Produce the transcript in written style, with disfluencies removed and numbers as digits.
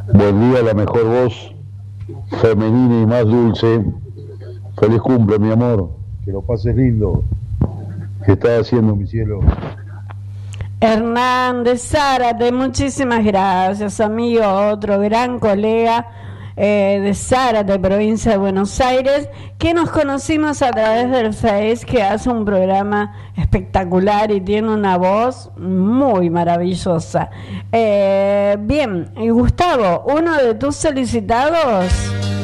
Buen día, la mejor voz femenina y más dulce. Feliz cumple, mi amor. Que lo pases lindo. ¿Qué estás haciendo, mi cielo? Hernán de Zárate, muchísimas gracias, amigo, otro gran colega de Zárate, provincia de Buenos Aires, que nos conocimos a través del Face, que hace un programa espectacular y tiene una voz muy maravillosa. Bien, y Gustavo, uno de tus solicitados